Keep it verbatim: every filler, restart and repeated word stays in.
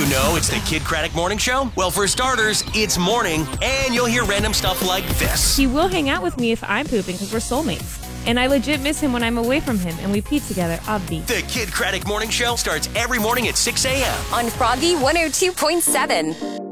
know it's the Kid Craddock Morning Show? Well, for starters, it's morning, and you'll hear random stuff like this. He will hang out with me if I'm pooping because we're soulmates. And I legit miss him when I'm away from him, and we pee together, obvi. The Kid Craddock Morning Show starts every morning at six a.m. on Froggy one oh two point seven.